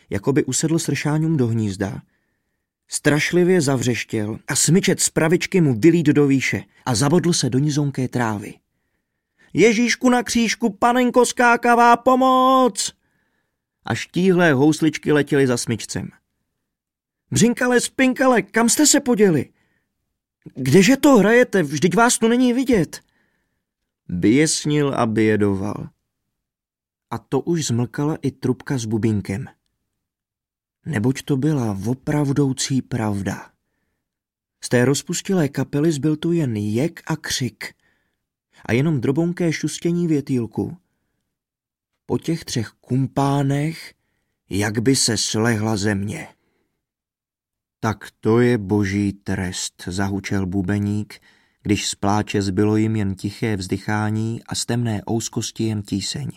jako by usedl sršáňům do hnízda, strašlivě zavřeštěl a smyčet z pravičky mu vylít do výše a zabodl se do nizonké trávy. Ježíšku na křížku, panenko skákavá, pomoc! A štíhlé housličky letěly za smyčcem. Břinkale, spinkale, kam jste se poděli? Kdeže to hrajete, vždyť vás tu není vidět. Běsnil a bědoval. A to už zmlkala i trubka s bubínkem. Neboť to byla opravdoucí pravda. Z té rozpustilé kapely zbyl tu jen jek a křik a jenom drobonké šustění větýlku. Po těch 3 kumpánech, jak by se slehla země. Tak to je boží trest, zahučel bubeník, když z pláče zbylo jim jen tiché vzdychání a z temné ouskosti jen tíseň.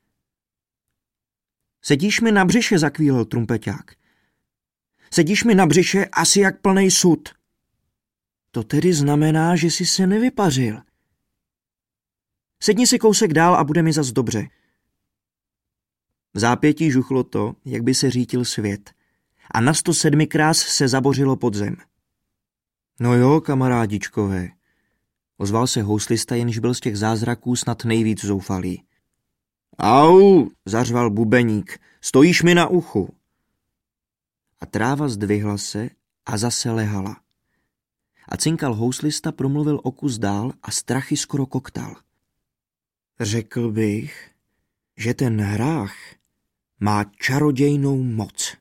Sedíš mi na břiše, zakvílel trumpeťák. Sedíš mi na břiše asi jak plnej sud. To tedy znamená, že jsi se nevypařil. Sedni si kousek dál a bude mi zas dobře. V zápětí žuchlo to, jak by se řítil svět, a na 107 krás se zabořilo pod zem. No jo, kamarádičkové, ozval se houslista, jenž byl z těch zázraků snad nejvíc zoufalý. Au, zařval bubeník, stojíš mi na uchu. A tráva zdvihla se a zase lehala. A cinkal houslista promluvil o kus dál a strachy skoro koktal. Řekl bych, že ten hrách má čarodějnou moc.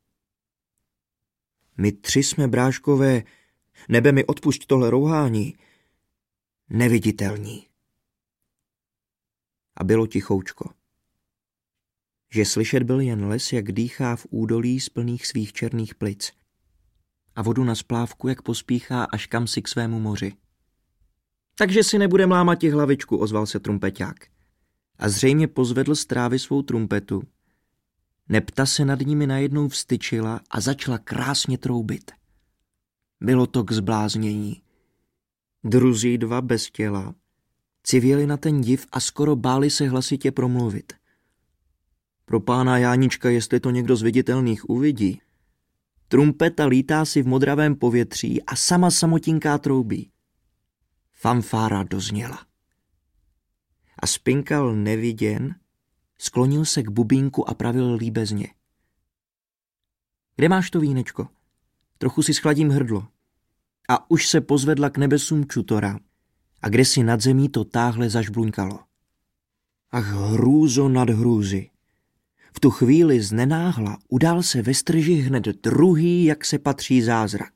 My 3 jsme, bráškové, nebe mi odpusť tohle rouhání, neviditelní. A bylo tichoučko. Že slyšet byl jen les, jak dýchá v údolí z plných svých černých plic a vodu na splávku, jak pospíchá až kamsi k svému moři. Takže si nebudem lámati hlavičku, ozval se trumpeťák. A zřejmě pozvedl z trávy svou trumpetu. Nepta se nad nimi najednou vstyčila a začala krásně troubit. Bylo to k zbláznění. Druzí 2 bez těla civěli na ten div a skoro báli se hlasitě promluvit. Pro pána Jánička, jestli to někdo z viditelných uvidí. Trumpeta lítá si v modravém povětří a sama samotinká troubí. Fanfára dozněla. A spinkal neviděn, sklonil se k bubínku a pravil líbezně. Kde máš to vínečko? Trochu si schladím hrdlo. A už se pozvedla k nebesům čutora a kdesi nad zemí to táhle zažbluňkalo. Ach, hrůzo nad hrůzy. V tu chvíli znenáhla udál se ve strži hned druhý, jak se patří, zázrak.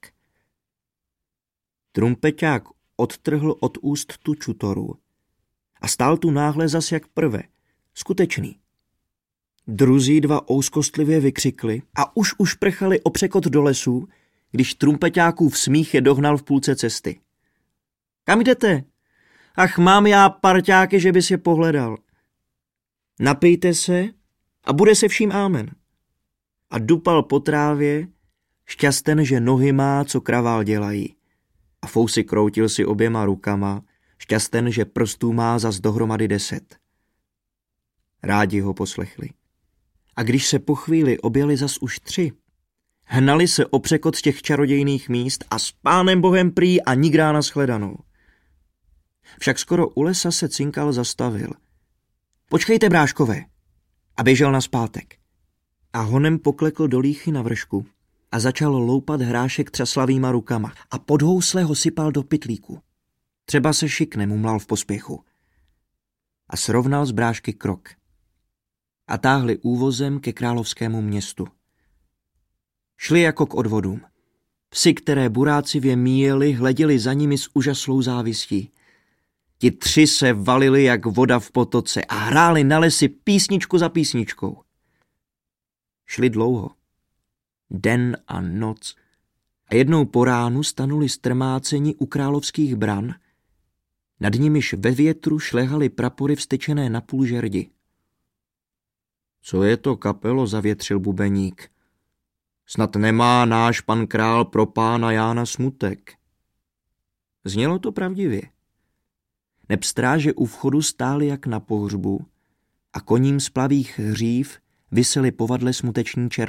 Trumpeťák odtrhl od úst tu čutoru a stál tu náhle zas jak prve, skutečný. Druzí 2 ouskostlivě vykřikli a už prchali o překot do lesů, když trumpeťákův smích je dohnal v půlce cesty. Kam jdete? Ach, mám já parťáky, že bys je pohledal. Napijte se a bude se vším ámen. A dupal po trávě, šťasten, že nohy má, co kravál dělají. A fousy kroutil si oběma rukama, šťasten, že prstů má zas dohromady 10. Rádi ho poslechli. A když se po chvíli objeli zas už 3, hnali se o překot z těch čarodějných míst a s pánem Bohem prý a nigrá na shledanou. Však skoro u lesa se cinkal zastavil. Počkejte, bráškové! A běžel nazpátek. A honem poklekl do líchy na vršku a začal loupat hrášek třaslavýma rukama a pod housle ho sypal do pytlíku. Třeba se šikne, mumlal v pospěchu. A srovnal z brášky krok. A táhli úvozem ke královskému městu. Šli jako k odvodům. Psi, které burácivě míjeli, hleděli za nimi s úžaslou závistí. Ti 3 se valili jak voda v potoce a hráli na lesi písničku za písničkou. Šli dlouho. Den a noc. A jednou po ránu stanuli strmáceni u královských bran. Nad nimiž ve větru šlehaly prapory vstyčené na půl žerdi. Co je to, kapelo, zavětřil bubeník. Snad nemá náš pan král pro pána Jána smutek. Znělo to pravdivě. Neb stráže u vchodu stály jak na pohřbu a koním z plavých hřív visely povadle smuteční čerty.